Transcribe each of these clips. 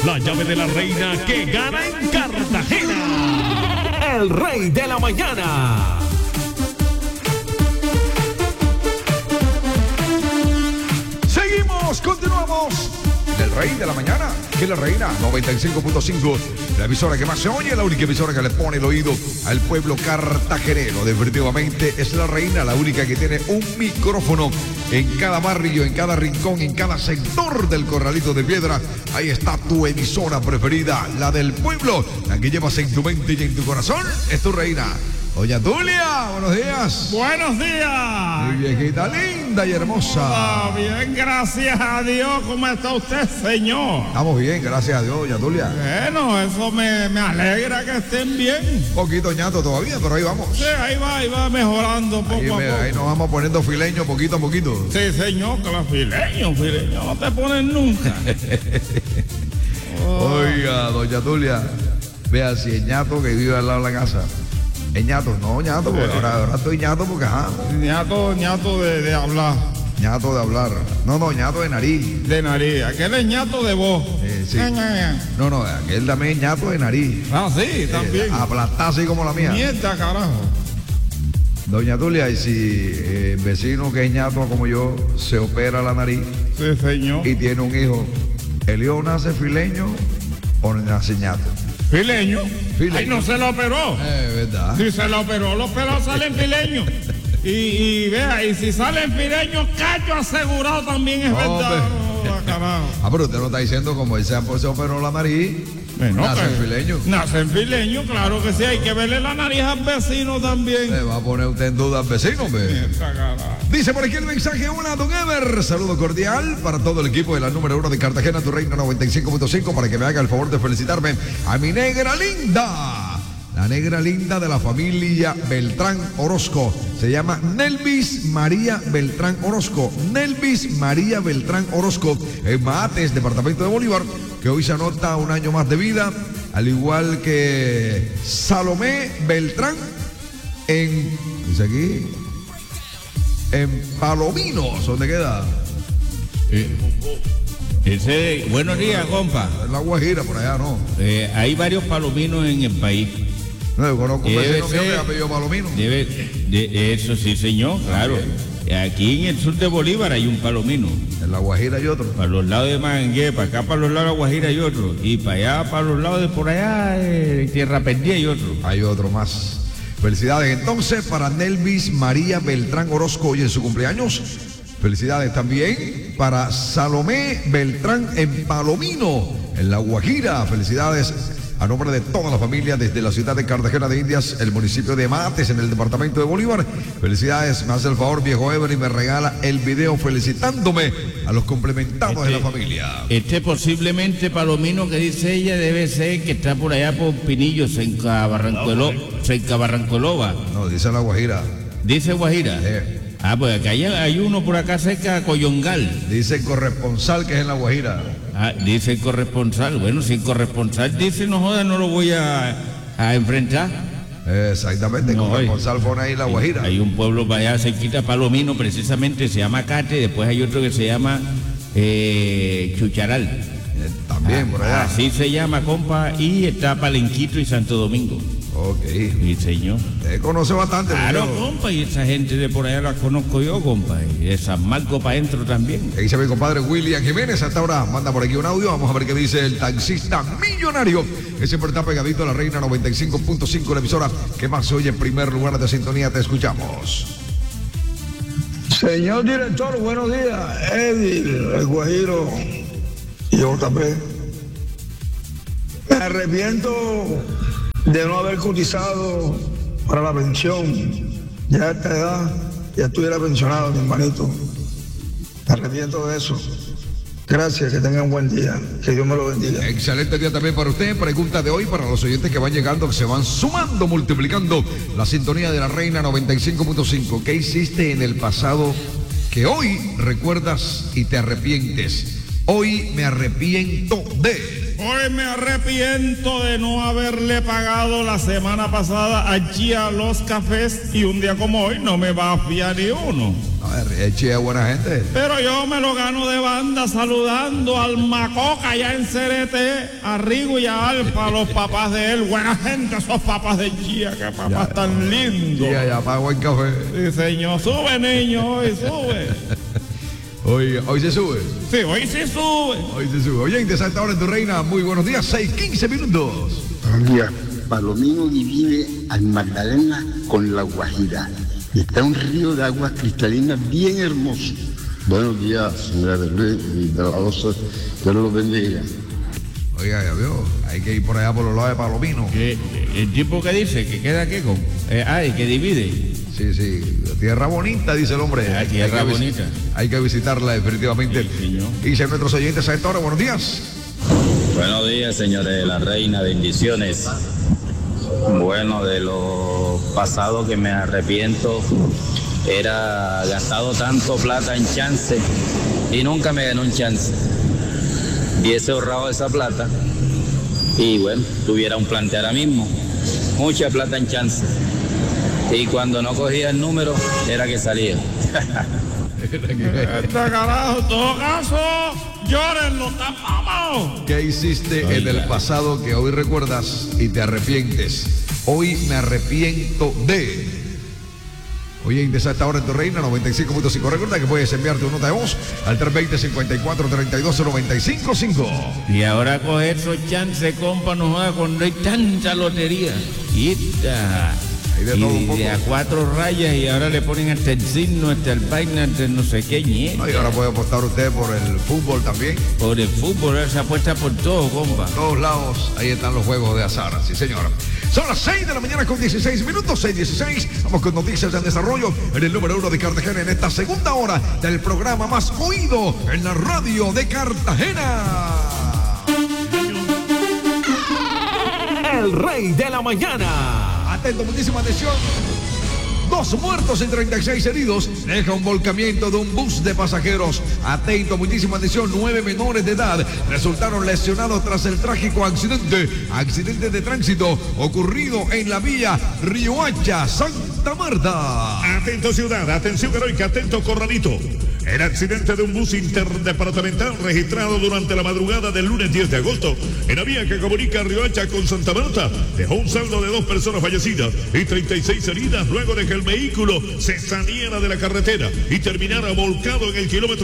la llave de la reina que gana en Cartagena. El Rey de la Mañana. Seguimos, continuamos. El Rey de la Mañana, que es la reina 95.5, la emisora que más se oye, la única emisora que le pone el oído al pueblo cartagenero. Definitivamente es la reina, la única que tiene un micrófono en cada barrio, en cada rincón, en cada sector del Corralito de Piedra. Ahí está tu emisora preferida, la del pueblo, la que llevas en tu mente y en tu corazón. Es tu reina, doña Tulia. Buenos días. Buenos días. Mi viejita linda y hermosa. Bien, gracias a Dios. ¿Cómo está usted, señor? Estamos bien, gracias a Dios, doña Tulia. Bueno, eso me alegra que estén bien. Un poquito ñato todavía, pero ahí vamos. Sí, ahí va mejorando poco a poco. Ahí nos vamos poniendo fileño poquito a poquito. Sí, señor, que los fileños no te ponen nunca. Oiga, doña Tulia, vea si es ñato que vive al lado de la casa. ¿Es ñato? No, ñato, porque ahora estoy ñato porque ajá. ñato de hablar. Ñato de hablar. No, ñato de nariz. De nariz. Aquel es ñato de voz. Sí. No, aquel también es ñato de nariz. Ah, sí, también. Aplastada así como la mía. Mierda, carajo. Doña Tulia, y si el vecino que es ñato como yo se opera la nariz. Sí, señor. Y tiene un hijo, ¿el hijo nace fileño o nace ñato? Fileño. Ay, no se lo operó. ¿Verdad? Si se lo operó, los pelados salen fileños. Y vea, y si salen fileños, cacho asegurado también es verdad. Carajo. Pero usted no está diciendo como él se operó la nariz. Nacen fileños. Nacen fileños, claro que sí. Hay que verle la nariz al vecino también. Le va a poner usted en duda al vecino, hombre. Dice por aquí el mensaje, hola, don Ever. Saludo cordial para todo el equipo de la número 1 de Cartagena, tu reina 95.5, para que me haga el favor de felicitarme a mi negra linda. La negra linda de la familia Beltrán Orozco. Se llama Nelvis María Beltrán Orozco. Nelvis María Beltrán Orozco, en Maates, departamento de Bolívar, que hoy se anota un año más de vida, al igual que Salomé Beltrán dice aquí, en Palominos. ¿Dónde queda? Buenos días, compa. En La Guajira, por allá, ¿no? Hay varios palominos en el país. No, yo conozco un vecino mío que apellido Palomino. Eso sí, señor, claro. Aquí en el sur de Bolívar hay un palomino. En La Guajira hay otro. Para los lados de Mangué, para acá para los lados de La Guajira hay otro. Y para allá, para los lados de por allá, Tierra Perdida hay otro. Hay otro más. Felicidades entonces para Nelvis María Beltrán Orozco hoy en su cumpleaños. Felicidades también para Salomé Beltrán en Palomino, en La Guajira. Felicidades a nombre de toda la familia desde la ciudad de Cartagena de Indias, el municipio de Maates, en el departamento de Bolívar. Felicidades, me hace el favor, viejo Ever, y me regala el video felicitándome a los complementados de la familia. Posiblemente palomino que dice ella debe ser que está por allá por Pinillos, cerca Barrancolova. No, dice La Guajira. ¿Dice Guajira? Pues acá hay uno por acá cerca de Coyongal. Dice el corresponsal que es en La Guajira. Dice el corresponsal. Bueno, si el corresponsal dice no joda, no lo voy a enfrentar. Exactamente, el corresponsal pone ahí La Guajira. Hay un pueblo para allá cerquita, Palomino, precisamente, se llama Cate. Después hay otro que se llama Chucharal. También por allá. Así se llama, compa, y está Palenquito y Santo Domingo. Ok. Sí, señor. Te conoce bastante. Claro, compa, y esa gente de por allá la conozco yo, compa. Y de San Marco para adentro también. Ahí dice mi compadre William Jiménez, hasta ahora manda por aquí un audio. Vamos a ver qué dice el taxista millonario. Que siempre está pegadito a la reina 95.5, la emisora que más se oye en primer lugar de sintonía. Te escuchamos. Señor director, buenos días. Edil, el Guajiro y JP. Me arrepiento de no haber cotizado para la pensión. Ya a esta edad ya estuviera pensionado, mi hermanito. Me arrepiento de eso. Gracias, que tengan un buen día. Que Dios me lo bendiga. Excelente día también para usted. Pregunta de hoy para los oyentes que van llegando, que se van sumando, multiplicando la sintonía de la reina 95.5. ¿Qué hiciste en el pasado que hoy recuerdas y te arrepientes? Hoy me arrepiento de... Hoy me arrepiento de no haberle pagado la semana pasada a Chía los cafés y un día como hoy no me va a fiar ni uno. A ver, Chía es buena gente. Pero yo me lo gano de banda saludando al Macoca allá en Cerete, a Rigo y a Alfa, los papás de él. Buena gente, esos papás de Chía, que papás tan lindos. Chía ya pagó el café. Sí, señor. Sube, niño, hoy sube. Hoy se sube. Sí, hoy sí sube. Hoy se sube. Oyentes, a esta hora en Tu Reina, muy buenos días, 6:15 minutos. Buenos días. Palomino divide al Magdalena con la Guajira. Y está un río de agua cristalina bien hermoso. Buenos días, señora de Luis y de la Osa. Dios los bendiga. Oiga, ya veo, hay que ir por allá por los lados de Palomino. ¿El tipo que dice? ¿Que queda qué con? Que divide. Sí, tierra bonita, dice el hombre. Tierra bonita. Hay que visitarla definitivamente. Sí, dicen nuestros oyentes a esta hora, buenos días. Buenos días, señores de la Reina, bendiciones. Bueno, de lo pasado que me arrepiento era gastado tanto plata en chance y nunca me gané un chance. Hubiese ahorrado esa plata y bueno, tuviera un plante ahora mismo. Mucha plata en chance. Y cuando no cogía el número, era que salía. Carajo, en todo caso, llórenlo, tapamos. ¿Qué hiciste en el pasado que hoy recuerdas y te arrepientes? Hoy me arrepiento de... Oye, a esta hora en Tu Reina, 95.5. Recuerda que puedes enviar tu nota de voz al 320-54-32-95.5. Y ahora coger esos chances, compa, no joda cuando hay tanta lotería. Y de a 4 rayas y ahora le ponen hasta el signo, hasta el vaina, hasta el no sé qué. Y ahora puede apostar usted por el fútbol también. Por el fútbol, se apuesta por todo, compa. Todos lados, ahí están los juegos de azar, sí señora. Son las 6 de la mañana con 16 minutos, 6:16. Vamos con noticias en desarrollo en el número 1 de Cartagena en esta segunda hora del programa más oído en la radio de Cartagena. El rey de la mañana. Atento, muchísima atención. 2 muertos y 36 heridos deja un volcamiento de un bus de pasajeros. Atento, muchísima atención. 9 menores de edad resultaron lesionados tras el trágico accidente de tránsito ocurrido en la vía Riohacha, Santa Marta. Atento ciudad, atención heroica, atento Corralito. El accidente de un bus interdepartamental registrado durante la madrugada del lunes 10 de agosto en la vía que comunica Riohacha con Santa Marta dejó un saldo de 2 personas fallecidas y 36 heridas luego de que el vehículo se saliera de la carretera y terminara volcado en el kilómetro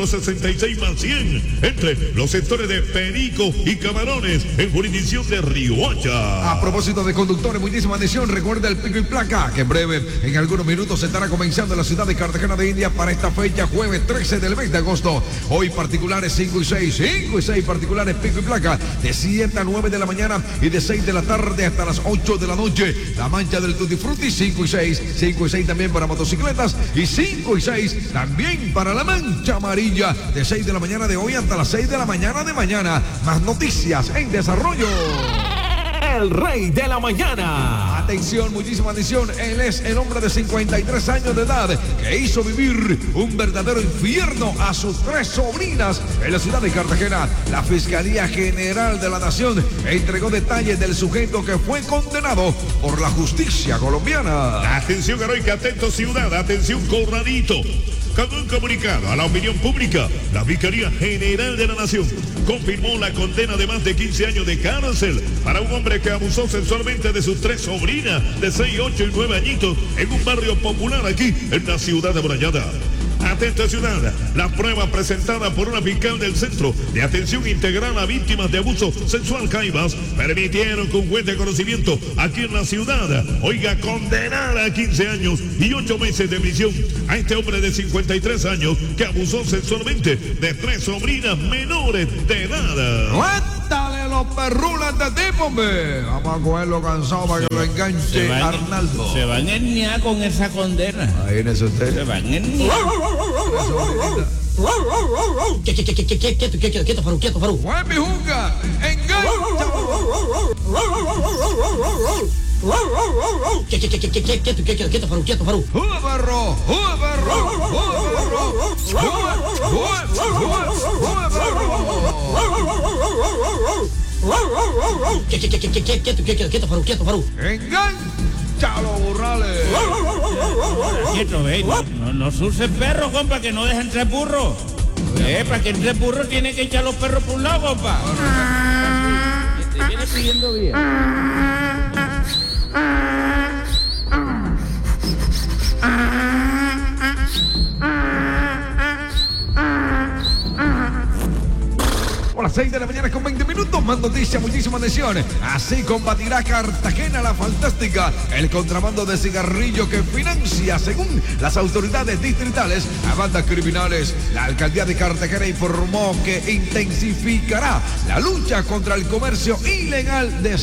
66+100 entre los sectores de Perico y Camarones en jurisdicción de Riohacha. A propósito de conductores, muchísima atención, recuerda el pico y placa que en breve, en algunos minutos, se estará comenzando en la ciudad de Cartagena de India para esta fecha, jueves 13 del mes de agosto. Hoy particulares 5 y 6 particulares pico y placa de 7 a 9 de la mañana y de 6 de la tarde hasta las 8 de la noche. La mancha del Tutti Frutti 5 y 6 también para motocicletas y 5 y 6 también para la mancha amarilla de 6 de la mañana de hoy hasta las 6 de la mañana de mañana. Más noticias en desarrollo. El rey de la mañana. Atención, muchísima atención. Él es el hombre de 53 años de edad que hizo vivir un verdadero infierno a sus 3 sobrinas en la ciudad de Cartagena. La Fiscalía General de la Nación entregó detalles del sujeto que fue condenado por la justicia colombiana. Atención heroica, atento ciudad, atención Corralito. Con un comunicado a la opinión pública, la Fiscalía General de la Nación confirmó la condena de más de 15 años de cárcel para un hombre que abusó sexualmente de sus 3 sobrinas de 6, 8 y 9 añitos en un barrio popular aquí en la ciudad de amurallada. Atenta ciudad, la prueba presentada por una fiscal del Centro de Atención Integral a Víctimas de Abuso Sexual Caibas permitieron que un juez de conocimiento aquí en la ciudad, condenar a 15 años y 8 meses de prisión a este hombre de 53 años que abusó sexualmente de 3 sobrinas menores de edad. ¡Cuéntale los perrulas de tipo, hombre! Vamos a cogerlo cansado para que lo enganche Arnaldo. Se van a herniar con esa condena. Ahí en eso usted. Se van a herniar. Quieto, Faru. ¡Juan Bijunga! ¡Engancha! Quieto, Farú. ¡Perro! Quieto, Farú. ¡Enganchalo, burrales! Quieto, ve. No se use perro, compa, que no dejan tres burros. Para que entre burros tiene que echar los perros por un lado, compa. Te viene pidiendo bien. A las 6 de la mañana con 20 minutos, más noticias, muchísima atención. Así combatirá Cartagena la fantástica el contrabando de cigarrillo que financia, según las autoridades distritales, a bandas criminales. La alcaldía de Cartagena informó que intensificará la lucha contra el comercio ilegal de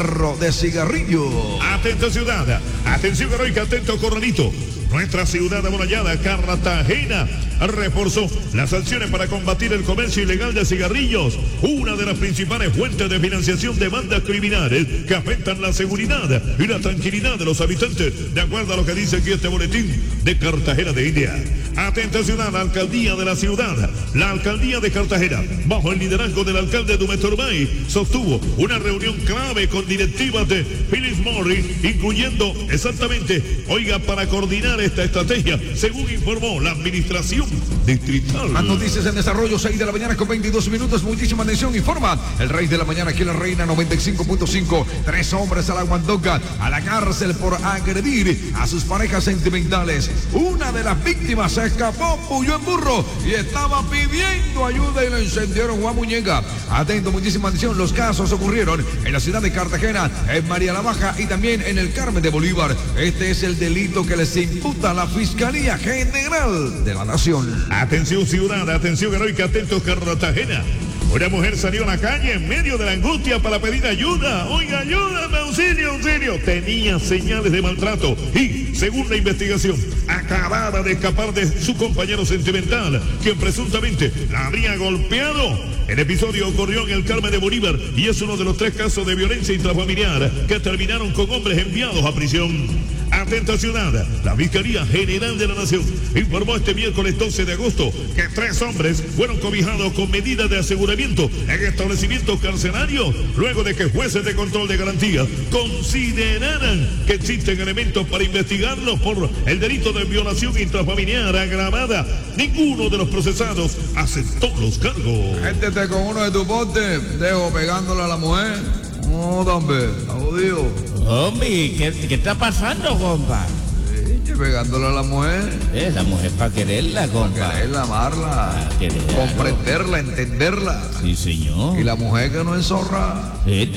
cigarrillo. Atento ciudad, atención heroica, atento corralito. Nuestra ciudad amurallada, Cartagena, reforzó las sanciones para combatir el comercio ilegal de cigarrillos, una de las principales fuentes de financiación de bandas criminales que afectan la seguridad y la tranquilidad de los habitantes, de acuerdo a lo que dice aquí este boletín de Cartagena de India. Atenta ciudad, la alcaldía de la ciudad, la alcaldía de Cartagena, bajo el liderazgo del alcalde Dumeto Urbay, sostuvo una reunión clave con directivas de Philip Morris, incluyendo exactamente, para coordinar esta estrategia, según informó la administración distrital. Más noticias en desarrollo, 6 de la mañana con 22 minutos, muchísima atención, informa el Rey de la Mañana aquí en la Reina 95.5, 3 hombres a la guandoca, a la cárcel por agredir a sus parejas sentimentales. Una de las víctimas se escapó, huyó en burro y estaba pidiendo ayuda y lo incendiaron Juan Muñeca. Atento, muchísima atención, los casos ocurrieron en la ciudad de Cartagena, en María la Baja y también en el Carmen de Bolívar. Este es el delito que les imputa la Fiscalía General de la Nación. Atención ciudad, atención heroica, atentos Cartagena. Una mujer salió a la calle en medio de la angustia para pedir ayuda. Oiga, ayúdame, auxilio. Tenía señales de maltrato y, según la investigación, acababa de escapar de su compañero sentimental, quien presuntamente la habría golpeado. El episodio ocurrió en el Carmen de Bolívar y es uno de los 3 casos de violencia intrafamiliar que terminaron con hombres enviados a prisión. Atenta ciudad, la Fiscalía General de la Nación informó este miércoles 12 de agosto que 3 hombres fueron cobijados con medidas de aseguramiento en establecimientos carcelarios luego de que jueces de control de garantía consideraran que existen elementos para investigarlos por el delito de violación intrafamiliar agravada. Ninguno de los procesados aceptó los cargos. Métete con uno de tus botes, dejo pegándole a la mujer. No, hombre, jodido. Hombre, ¿qué está pasando, compa? Sí, pegándole a la mujer. La mujer para quererla, compa. Para quererla, amarla, comprenderla, entenderla. Sí, señor. Y la mujer que no es zorra.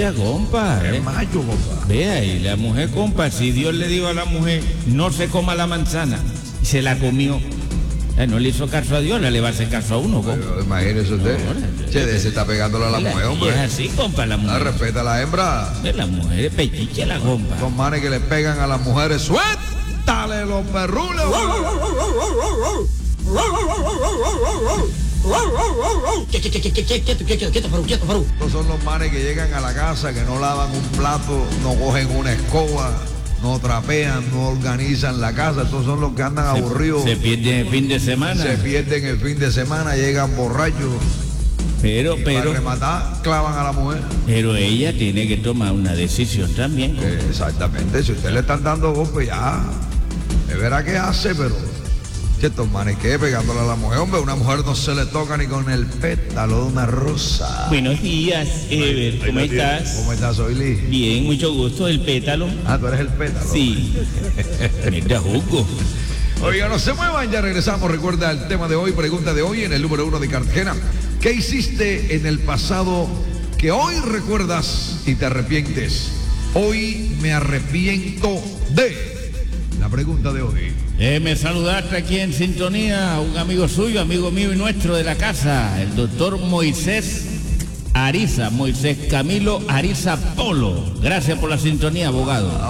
Compa. Es macho, compa. Vea, y la mujer, compa, si Dios le dijo a la mujer, no se coma la manzana, se la comió. No le hizo caso a Dios, le va a hacer caso a uno, compa. Imagínese usted. Se está pegándole a la mujer, hombre. Es así, compa, la mujer. Respeta a la hembra. La mujer es pechiche, la compa. Los manes que le pegan a las mujeres, suéltale los perrules. Quieto, Farú. Estos son los manes que llegan a la casa, que no lavan un plato, no cogen una escoba, no trapean, no organizan la casa. Estos son los que andan aburridos. Se pierden el fin de semana. Llegan borrachos. Pero para rematar, clavan a la mujer. Pero ella tiene que tomar una decisión también. Exactamente. Si usted le están dando golpe, ya de verá qué hace, pero estos manes que pegándole a la mujer, hombre, una mujer no se le toca ni con el pétalo de una rosa. Buenos días, Ever, ¿cómo estás? ¿Cómo estás, Oili? Bien, mucho gusto, el pétalo. Tú eres el pétalo. Sí. Me da jugo. Oiga, no se muevan, ya regresamos. Recuerda el tema de hoy, pregunta de hoy en el número 1 de Cartagena. ¿Qué hiciste en el pasado que hoy recuerdas y te arrepientes? Hoy me arrepiento de... La pregunta de hoy. Me saludaste aquí en sintonía a un amigo suyo, amigo mío y nuestro de la casa, el doctor Moisés Camilo Ariza Polo. Gracias por la sintonía, abogado.